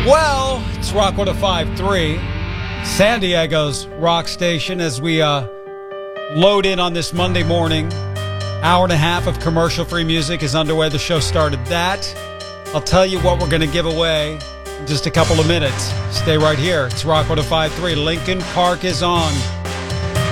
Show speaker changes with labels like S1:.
S1: Well, it's Rock 105.3, San Diego's rock station, as we load in on this Monday morning. Hour and a half of commercial-free music is underway. The show started that. I'll tell you what we're going to give away in just a couple of minutes. Stay right here. It's Rock 105.3. Lincoln Park is on.